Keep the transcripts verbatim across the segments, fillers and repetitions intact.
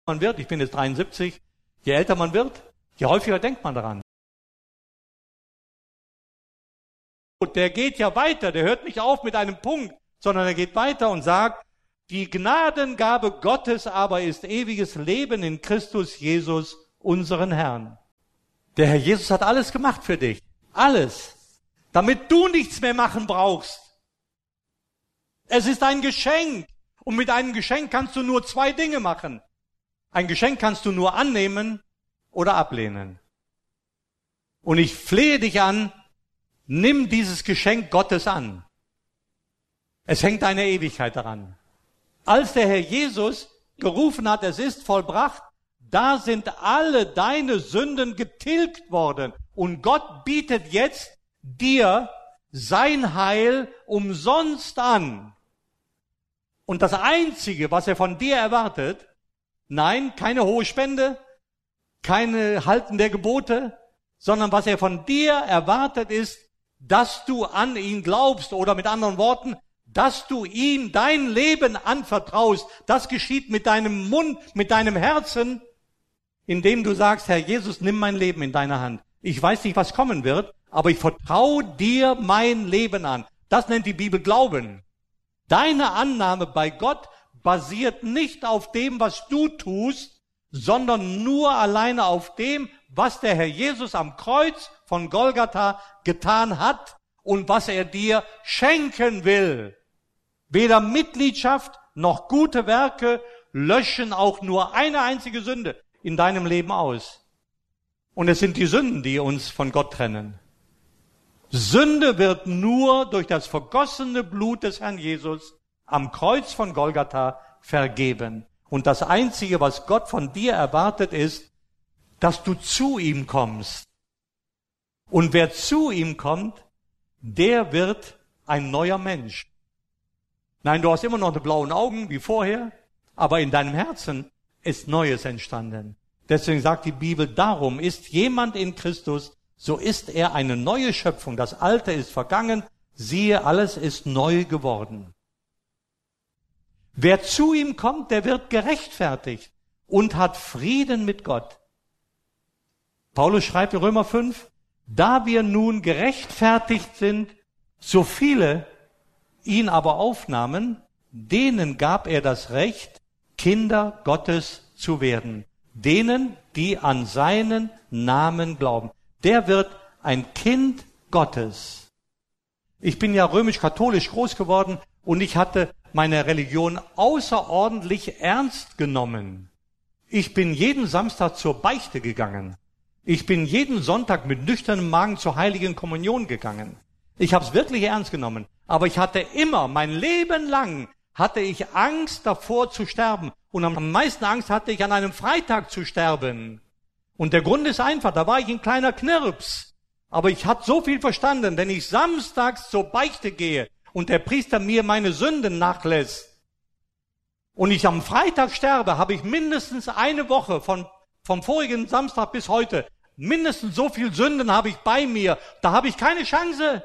man wird, ich bin jetzt dreiundsiebzig, je älter man wird, je häufiger denkt man daran. Und der geht ja weiter, der hört nicht auf mit einem Punkt, sondern er geht weiter und sagt, die Gnadengabe Gottes aber ist ewiges Leben in Christus Jesus, unseren Herrn. Der Herr Jesus hat alles gemacht für dich. Alles. Damit du nichts mehr machen brauchst. Es ist ein Geschenk. Und mit einem Geschenk kannst du nur zwei Dinge machen. Ein Geschenk kannst du nur annehmen oder ablehnen. Und ich flehe dich an, nimm dieses Geschenk Gottes an. Es hängt deine Ewigkeit daran. Als der Herr Jesus gerufen hat, es ist vollbracht, da sind alle deine Sünden getilgt worden. Und Gott bietet jetzt dir sein Heil umsonst an. Und das Einzige, was er von dir erwartet, nein, keine hohe Spende, keine Halten der Gebote, sondern was er von dir erwartet ist, dass du an ihn glaubst oder mit anderen Worten, dass du ihm dein Leben anvertraust. Das geschieht mit deinem Mund, mit deinem Herzen, indem du sagst, Herr Jesus, nimm mein Leben in deine Hand. Ich weiß nicht, was kommen wird, aber ich vertraue dir mein Leben an. Das nennt die Bibel Glauben. Deine Annahme bei Gott basiert nicht auf dem, was du tust, sondern nur alleine auf dem, was der Herr Jesus am Kreuz von Golgatha getan hat und was er dir schenken will. Weder Mitgliedschaft noch gute Werke löschen auch nur eine einzige Sünde in deinem Leben aus. Und es sind die Sünden, die uns von Gott trennen. Sünde wird nur durch das vergossene Blut des Herrn Jesus am Kreuz von Golgatha vergeben. Und das Einzige, was Gott von dir erwartet, ist, dass du zu ihm kommst. Und wer zu ihm kommt, der wird ein neuer Mensch. Nein, du hast immer noch die blauen Augen wie vorher, aber in deinem Herzen ist Neues entstanden. Deswegen sagt die Bibel, darum ist jemand in Christus, so ist er eine neue Schöpfung. Das Alte ist vergangen, siehe, alles ist neu geworden. Wer zu ihm kommt, der wird gerechtfertigt und hat Frieden mit Gott. Paulus schreibt in Römer fünf, da wir nun gerechtfertigt sind, so viele ihn aber aufnahmen, denen gab er das Recht, Kinder Gottes zu werden. Denen, die an seinen Namen glauben. Der wird ein Kind Gottes. Ich bin ja römisch-katholisch groß geworden und ich hatte meine Religion außerordentlich ernst genommen. Ich bin jeden Samstag zur Beichte gegangen. Ich bin jeden Sonntag mit nüchternem Magen zur Heiligen Kommunion gegangen. Ich habe es wirklich ernst genommen. Aber ich hatte immer, mein Leben lang, hatte ich Angst davor zu sterben. Und am meisten Angst hatte ich, an einem Freitag zu sterben. Und der Grund ist einfach, da war ich ein kleiner Knirps. Aber ich hatte so viel verstanden, wenn ich samstags zur Beichte gehe und der Priester mir meine Sünden nachlässt und ich am Freitag sterbe, habe ich mindestens eine Woche von, vom vorigen Samstag bis heute, mindestens so viel Sünden habe ich bei mir, da habe ich keine Chance.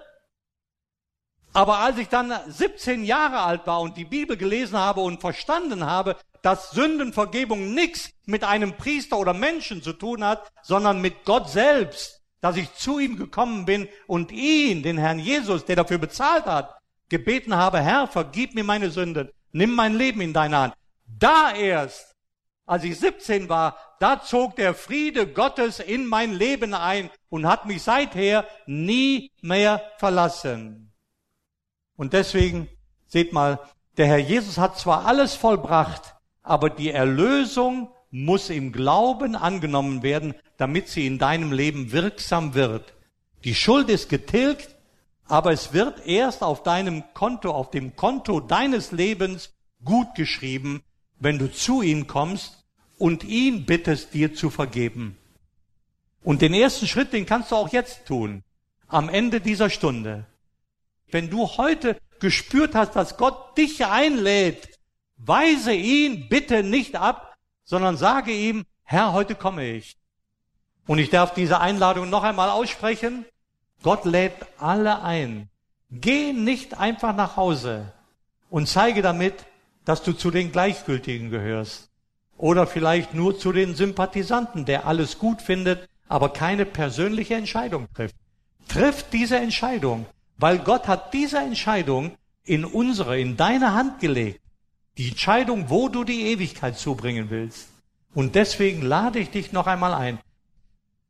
Aber als ich dann siebzehn Jahre alt war und die Bibel gelesen habe und verstanden habe, dass Sündenvergebung nichts mit einem Priester oder Menschen zu tun hat, sondern mit Gott selbst, dass ich zu ihm gekommen bin und ihn, den Herrn Jesus, der dafür bezahlt hat, gebeten habe, Herr, vergib mir meine Sünden, nimm mein Leben in deine Hand. Da erst, als ich siebzehn war, da zog der Friede Gottes in mein Leben ein und hat mich seither nie mehr verlassen. Und deswegen, seht mal, der Herr Jesus hat zwar alles vollbracht, aber die Erlösung muss im Glauben angenommen werden, damit sie in deinem Leben wirksam wird. Die Schuld ist getilgt, aber es wird erst auf deinem Konto, auf dem Konto deines Lebens gut geschrieben, wenn du zu ihm kommst und ihn bittest, dir zu vergeben. Und den ersten Schritt, den kannst du auch jetzt tun, am Ende dieser Stunde. Wenn du heute gespürt hast, dass Gott dich einlädt, weise ihn bitte nicht ab, sondern sage ihm, Herr, heute komme ich. Und ich darf diese Einladung noch einmal aussprechen. Gott lädt alle ein. Geh nicht einfach nach Hause und zeige damit, dass du zu den Gleichgültigen gehörst oder vielleicht nur zu den Sympathisanten, der alles gut findet, aber keine persönliche Entscheidung trifft. Trifft diese Entscheidung, weil Gott hat diese Entscheidung in unsere, in deine Hand gelegt. Die Entscheidung, wo du die Ewigkeit zubringen willst. Und deswegen lade ich dich noch einmal ein.